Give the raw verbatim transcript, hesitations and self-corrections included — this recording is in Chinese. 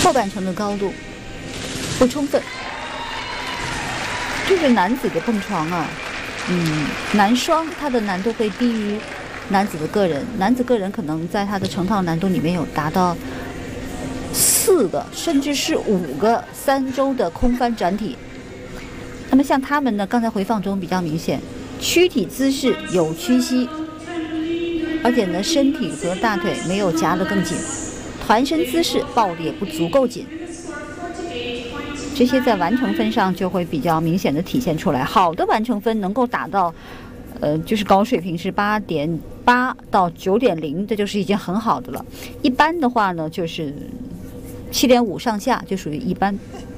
后半程的高度不充分。就是男子的蹦床啊，嗯，男双它的难度会低于男子的个人，男子个人可能在它的成套难度里面有达到四个甚至是五个三周的空翻转体。那么像他们呢，刚才回放中比较明显，躯体姿势有屈膝，而且呢身体和大腿没有夹得更紧，团身姿势抱得也不足够紧，这些在完成分上就会比较明显的体现出来。好的完成分能够达到呃，就是高水平是八点八到九点零，这就是已经很好的了。一般的话呢，就是七点五上下就属于一般。